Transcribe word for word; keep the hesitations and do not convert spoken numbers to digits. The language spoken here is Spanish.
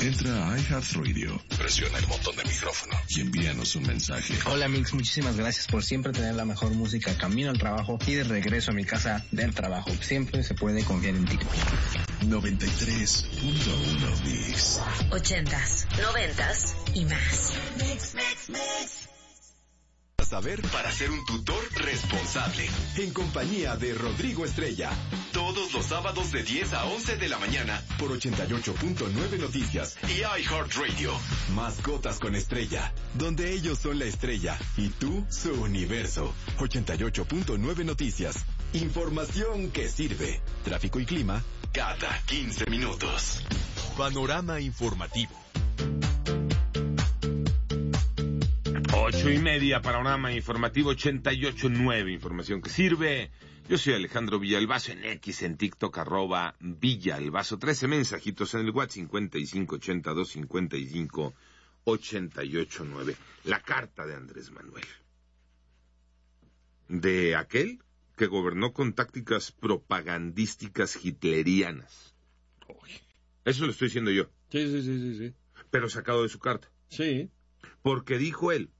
Entra a iHeartRadio, presiona el botón de micrófono y envíanos un mensaje. Hola Mix, muchísimas gracias por siempre tener la mejor música camino al trabajo y de regreso a mi casa del trabajo. Siempre se puede confiar en ti. noventa y tres punto uno Mix. Ochentas, noventas y más. Mix, mix, mix. Saber para ser un tutor responsable. En compañía de Rodrigo Estrella. Todos los sábados de diez a once de la mañana por ochenta y ocho punto nueve Noticias y iHeartRadio. Mascotas con Estrella, donde ellos son la estrella y tú su universo. ochenta y ocho punto nueve Noticias. Información que sirve. Tráfico y clima cada quince minutos. Panorama informativo. Ocho y media, panorama informativo ochenta y ocho nueve, información que sirve. Yo soy Alejandro Villalbazo, en X, en TikTok, arroba Villalbazo. Trece mensajitos en el WhatsApp, cincuenta y cinco ochenta y dos cincuenta y cinco ochenta y ocho nueve. La carta de Andrés Manuel. De aquel que gobernó con tácticas propagandísticas hitlerianas. Eso lo estoy diciendo yo. Sí, sí, sí, sí, sí. Pero sacado de su carta. Sí. Porque dijo él,